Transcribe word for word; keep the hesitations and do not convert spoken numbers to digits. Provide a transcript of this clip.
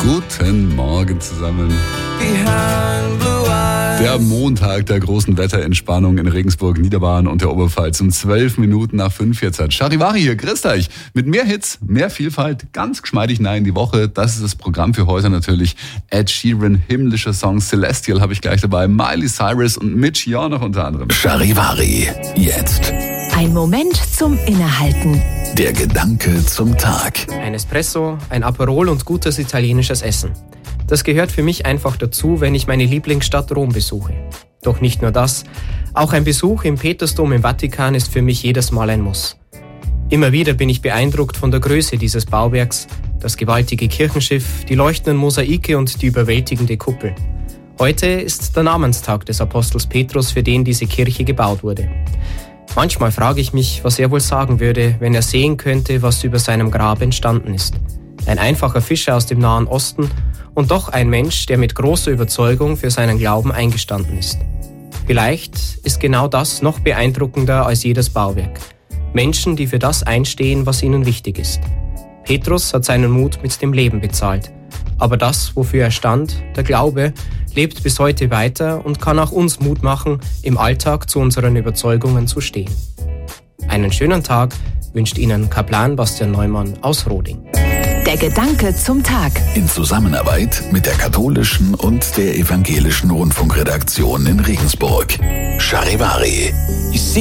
Guten Morgen zusammen. Der Montag der großen Wetterentspannung in Regensburg, Niederbayern und der Oberpfalz um zwölf Minuten nach fünf jetzt hat Charivari hier, grüßt euch. Mit mehr Hits, mehr Vielfalt, ganz geschmeidig nah in die Woche. Das ist das Programm für heute natürlich. Ed Sheeran, himmlischer Song, Celestial habe ich gleich dabei, Miley Cyrus und Mitch J noch unter anderem. Charivari, jetzt. Ein Moment zum Innehalten. Der Gedanke zum Tag. Ein Espresso, ein Aperol und gutes italienisches Essen. Das gehört für mich einfach dazu, wenn ich meine Lieblingsstadt Rom besuche. Doch nicht nur das, auch ein Besuch im Petersdom im Vatikan ist für mich jedes Mal ein Muss. Immer wieder bin ich beeindruckt von der Größe dieses Bauwerks, das gewaltige Kirchenschiff, die leuchtenden Mosaike und die überwältigende Kuppel. Heute ist der Namenstag des Apostels Petrus, für den diese Kirche gebaut wurde. Manchmal frage ich mich, was er wohl sagen würde, wenn er sehen könnte, was über seinem Grab entstanden ist. Ein einfacher Fischer aus dem Nahen Osten und doch ein Mensch, der mit großer Überzeugung für seinen Glauben eingestanden ist. Vielleicht ist genau das noch beeindruckender als jedes Bauwerk. Menschen, die für das einstehen, was ihnen wichtig ist. Petrus hat seinen Mut mit dem Leben bezahlt. Aber das, wofür er stand, der Glaube, lebt bis heute weiter und kann auch uns Mut machen, im Alltag zu unseren Überzeugungen zu stehen. Einen schönen Tag wünscht Ihnen Kaplan Bastian Neumann aus Roding. Der Gedanke zum Tag. In Zusammenarbeit mit der katholischen und der evangelischen Rundfunkredaktion in Regensburg. Charivari.